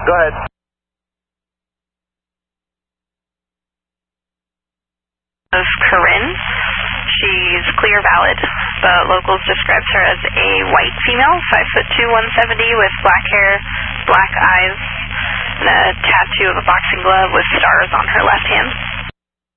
Go ahead. Of Corinne. She's clear valid, but locals describes her as a white female, 5'2", 170, with black hair, black eyes, and a tattoo of a boxing glove with stars on her left hand.